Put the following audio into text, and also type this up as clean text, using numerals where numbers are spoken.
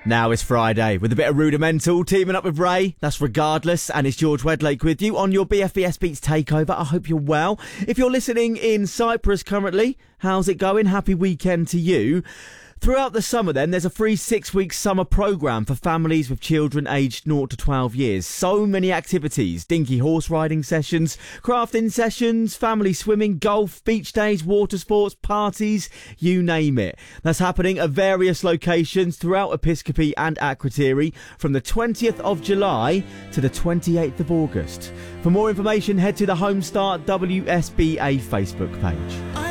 Now it's Friday with a bit of Rudimental teaming up with Ray. That's Regardless, and it's George Wedlake with you on your BFBS Beats Takeover. I hope you're well. If you're listening in Cyprus currently, how's it going? Happy weekend to you. Throughout the summer then, there's a free 6-week summer programme for families with children aged 0 to 12 years. So many activities: dinky horse riding sessions, crafting sessions, family swimming, golf, beach days, water sports, parties, you name it. That's happening at various locations throughout Episcopi and Akrotiri from the 20th of July to the 28th of August. For more information, head to the Home Start WSBA Facebook page.